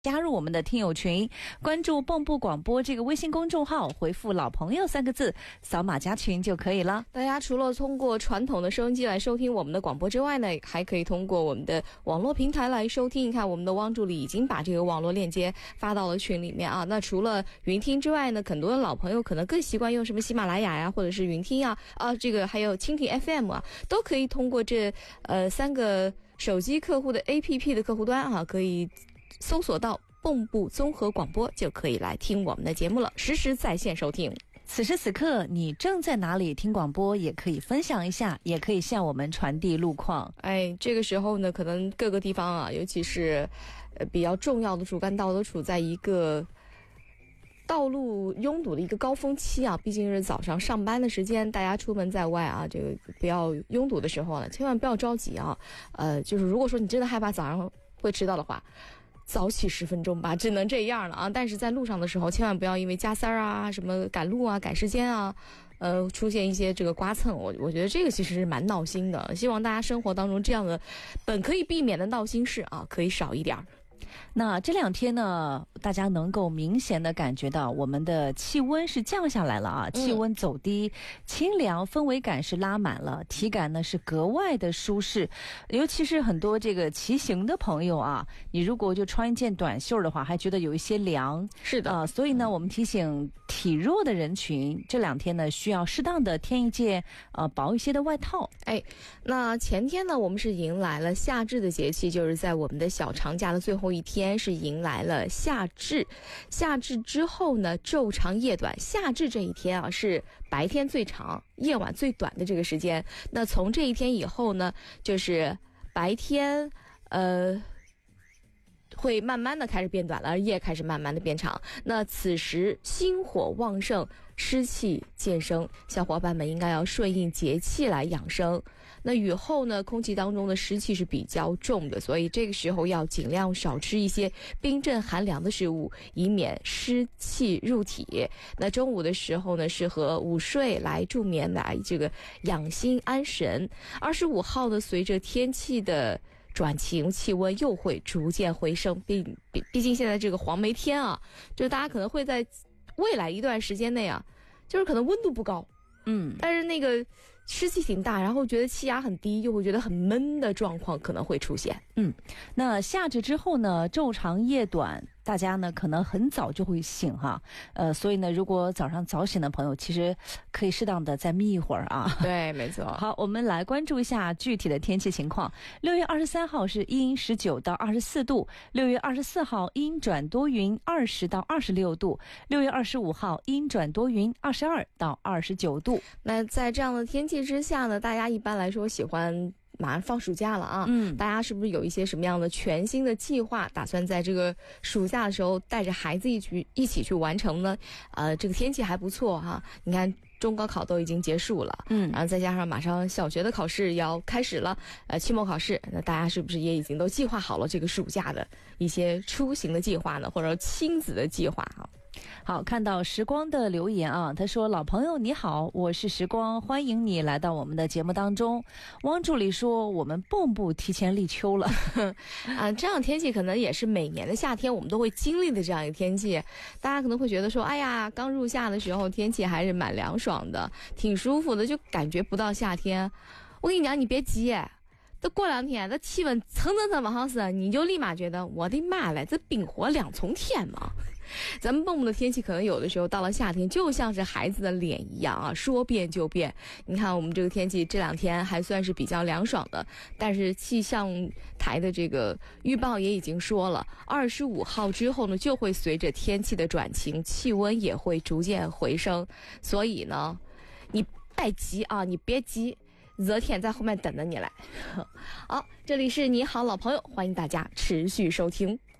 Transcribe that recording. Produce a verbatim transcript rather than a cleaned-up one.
加入我们的听友群，关注蚌埠广播这个微信公众号，回复老朋友三个字，扫码加群就可以了。 大家除了通过传统的收音机来收听我们的广播之外呢，还可以通过我们的网络平台来收听。你看我们的汪助理已经把这个网络链接发到了群里面啊。那除了云听之外呢，很多的老朋友可能更习惯用什么喜马拉雅呀，或者是云听啊，啊这个还有蜻蜓 F M 啊，都可以通过这呃三个手机客户的 A P P 的客户端啊，可以搜索到蚌埠综合广播，就可以来听我们的节目了，实时在线收听。 此时此刻你正在哪里听广播，也可以分享一下，也可以向我们传递路况。 哎，这个时候呢，可能各个地方啊，尤其是呃比较重要的主干道都处在一个道路拥堵的一个高峰期啊，毕竟是早上上班的时间，大家出门在外啊，这个比较拥堵的时候呢，千万不要着急啊。呃，就是如果说你真的害怕早上会迟到的话，早起十分钟吧，只能这样了啊！但是在路上的时候，千万不要因为加塞儿啊、什么赶路啊、赶时间啊，呃，出现一些这个刮蹭。我我觉得这个其实是蛮闹心的。希望大家生活当中这样的本可以避免的闹心事啊，可以少一点。 那这两天呢，大家能够明显的感觉到我们的气温是降下来了啊，气温走低，清凉，氛围感是拉满了，体感呢是格外的舒适。尤其是很多这个骑行的朋友啊，你如果就穿一件短袖的话，还觉得有一些凉。 是的， 呃，所以呢，我们提醒体弱的人群，这两天呢需要适当的添一件呃薄一些的外套。 哎，那前天呢，我们是迎来了夏至的节气，就是在我们的小长假的最后一天是迎来了夏至。夏至之后呢，昼长夜短，夏至这一天啊是白天最长夜晚最短的这个时间。那从这一天以后呢，就是白天呃会慢慢的开始变短了，而夜开始慢慢的变长。那此时心火旺盛，湿气渐生，小伙伴们应该要顺应节气来养生。那雨后呢，空气当中的湿气是比较重的，所以这个时候要尽量少吃一些冰镇寒凉的食物，以免湿气入体。那中午的时候呢，适合午睡来助眠，来这个养心安神。二十五号呢，随着天气的转晴，气温又会逐渐回升，毕毕毕竟现在这个黄梅天啊，就是大家可能会在未来一段时间内啊，就是可能温度不高， 嗯， 但是那个湿气挺大，然后觉得气压很低，又会觉得很闷的状况可能会出现。 嗯，那夏至之后呢，昼长夜短，大家呢可能很早就会醒哈，呃，所以呢，如果早上早醒的朋友，其实可以适当的再眯一会儿啊。 对，没错。 好，我们来关注一下具体的天气情况。六月二十三号是阴十九到二十四度，六月二十四号阴转多云，二十到二十六度，六月二十五号阴转多云，二十二到二十九度。 那在这样的天气之下呢，大家一般来说喜欢马上放暑假了啊， 嗯， 大家是不是有一些什么样的全新的计划，打算在这个暑假的时候带着孩子一起一起去完成呢？呃，这个天气还不错哈，你看中高考都已经结束了， 嗯， 然后再加上马上小学的考试要开始了，呃，期末考试，那大家是不是也已经都计划好了这个暑假的一些出行的计划呢，或者亲子的计划啊？ 好，看到时光的留言啊，他说：“老朋友你好，我是时光，欢迎你来到我们的节目当中。”汪助理说：“我们蚌埠提前立秋了。” 啊，这样的天气可能也是每年的夏天我们都会经历的这样一个天气。大家可能会觉得说：“哎呀，刚入夏的时候天气还是蛮凉爽的，挺舒服的，就感觉不到夏天。”我跟你讲，你别急。这过两天这气温蹭蹭蹭往上升，你就立马觉得我的妈嘞，这冰火两重天嘛！咱们蚌埠的天气可能有的时候到了夏天就像是孩子的脸一样啊，说变就变。你看我们这个天气这两天还算是比较凉爽的，但是气象台的这个预报也已经说了，二十五号之后呢，就会随着天气的转晴，气温也会逐渐回升。所以呢，你别急啊，你别急。热天在后面等着你来。好，这里是你好老朋友，欢迎大家持续收听。